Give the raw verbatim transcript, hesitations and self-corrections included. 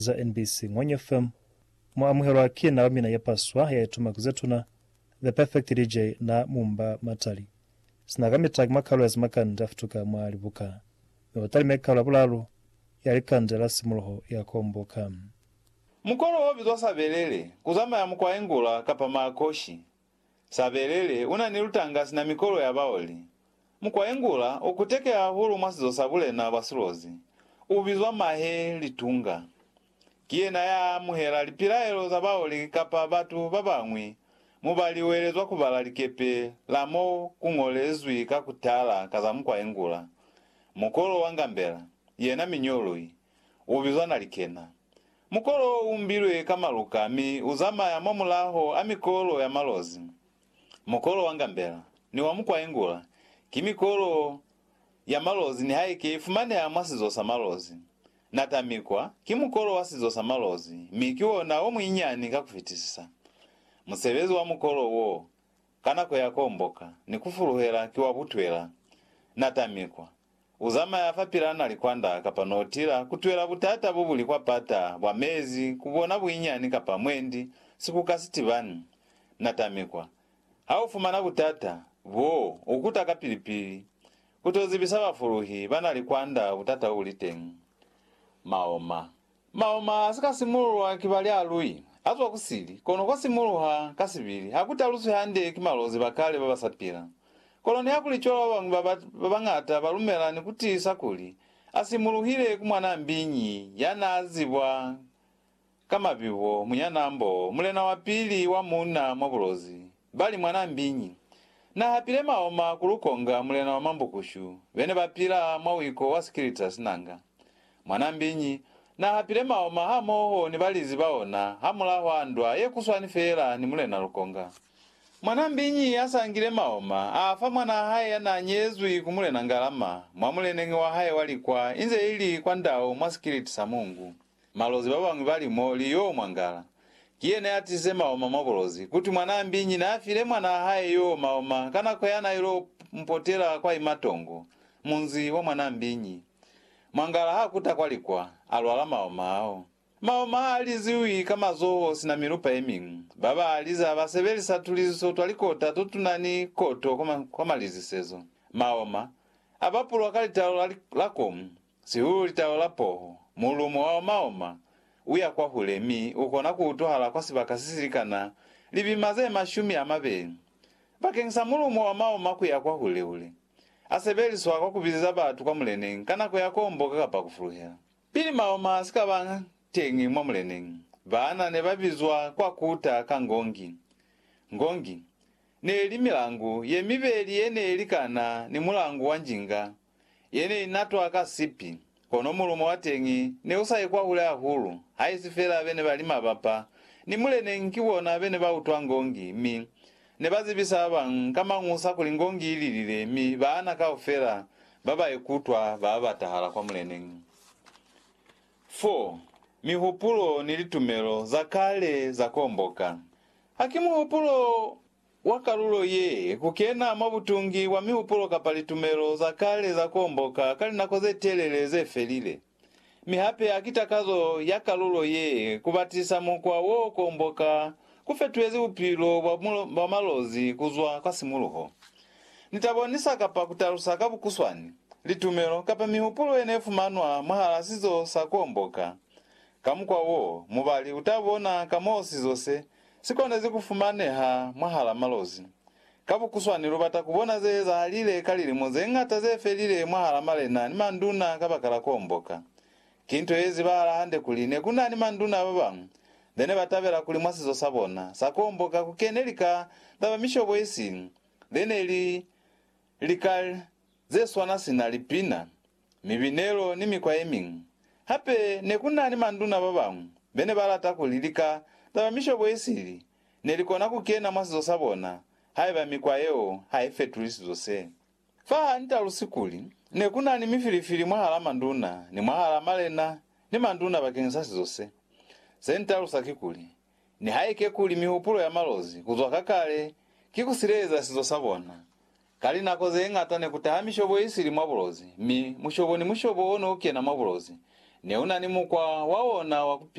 za N B C Ng'onyo F M mwamuhero akie na wamina yapaswa ya etuma kuzetuna The Perfect D J na Mumba Matali sinagami tag makalo as makanda futuka mwali buka yotali mekalo bulalo yali kandela simuloho ya komboka mukolo wobizwa sabelele kuzama ya mukwaengula kapa makoshi sabelele unanilutangasi na mikolo ya baoli mukwaengula okutekea hulu mwasizo sabule na basilozi ubizwa mahe litunga kiena ya muhera lipiraelo za baoli kapa batu babangwi mubaliwelezwa kubala likepe lamo kung'olezwi kakutala kaza mukwaengula mukolo wangambela yena minyoloi ubizwa na likena mukolo umbilwe kamaluka mi uzama ya momulaho amikolo ya malozi mukolo wangambela ni wa mukwaengula kimikolo ya malozi ni haike ifumane ya mwasizo sa malozi natamikwa kimukolo wasizo sa malozi mikiwona omwinyani kakufitisisa musebezi wa mukolo wo kanako yakomboka ni kufuluhela kiwabutwela natamikwa uzama ya fapirana likwanda kapanotira kutwela butata bubuli kwa pata bwa mezi kubona bwinyani kapa mwendi siku kasitivani natamikwa haufumana butata bo ukuta kapilipili kutozibisa bafuruhi bana likwanda butata ulitengu maoma maoma asikasimulwa kibali alui azwa kusili kono kwasimulwa kasibili hakutalusu hande kimalozi bakale babasapira koloni hakulichola wangu babangata balumela ni kutisa kuli asimuluhile kumwana mbinyi yana azibwa kama biwo munyanambo mulena wapili wa muna mwabulozi bali mwana mbinyi na hapile maoma kulukonga mulena wa mambo kushu bene bapila mwawiko wa Sikiritas nanga mwana mbinyi na hapile maoma hamoho ni balizi baona hamula wandwa ye kuswani fera ni mulena lukonga mwana mbinyi asangile maoma afa mwana haya na nyezwi kumulena ngalama mwamulenenge wa haya walikwa inze ili kwa ndao mwa Sikiritas Mungu malozi babangu balimo liyo mwangala kiene atize maoma mwabulozi kuti mwana mbinyi na afile mwana haya yo maoma kana koyana ilo mpotela kwa imatongo munzi wa mwana mbinyi mwangala hakuta kwalikwa alwala maoma hao maoma aliziwi kama zoho sina mirupa emingu baba aliza abasebeli satulizo twalikota tutunani koto koma kwamalizisezo maoma abapulo wakalitalo lakomu sihulu litalo lapoho mulumo wa maoma uya kwa hulemi ukona kuutohala kwa sibakasisilikana libimaze mashumi amabeli bakengisa mulumo wa maoma kuya kwa huleule asebeli swa kwa kubiziza batu kwa mulenengi kana kuya komboka kapa kufuluhela pili maoma asikabanga tengi mwa mulenengi baana ne babizwa kwa kuta kangongi ngongi ne elimilangu ye mibeli yene elikana ni mulangu wanjinga yene inatwa akasipi kono mulumo watengi ne usaye kwa hule ahulu haisifela bene balima bapa ni mulenengi kiwona bene bautwa ngongi mi ne bazibisa abang kama ngusa kulingongi ililile mi baana kaufera baba ekutwa baba tahala kwa mulenengi four mihupulo nilitumelo za kale za komboka hakimu hupulo wakalulo ye kukena mabutungi wa mihupulo kapalitumelo za kale za komboka kali nakoze telele ze felile mihape akitakazo yakalulo ye kubatisa mukwa wo komboka kufetwezi upilo wa malozi kuzwa kwa simuluho nitabonisa kapa kutarusa kabu kuswani litumelo kapa mihupulo enefu manwa mahala sizo sa komboka kamukwa wo mubali utabona kamosi zose sikonde zikufumane ha mwahala malozi kabu kuswani rubata kubona ze za halile kalili mozengata ze felile mwahala malena ni manduna kabakala komboka kinto ezi bala hande kuline kuna ni manduna babangu dene batabela kuli mwasizo sabona sakomboka kukenelika daba mishobo esi dene li likal ze swana sinalipina mibinelo ni mikwa emingu hape nekuna ni manduna babangu bene balata kulilika daba mishobo esili nelikona kukena mwasizo sabona haiba mikwa yeo haifetulisi zose faha nita lusikuli nekuna ni mifilifili mwahala manduna ni mwahala malena ni manduna bakensasi zose senta lusakikuli ni haike kuli mihupulo ya malozi kuzwa kakale kikusireza sizo sabona kali nakoze ngata kutaha mishobo esili mwabulozi mi mushobo ni mushobo ono ukena mwabulozi neuna ni mukwa waona wakupi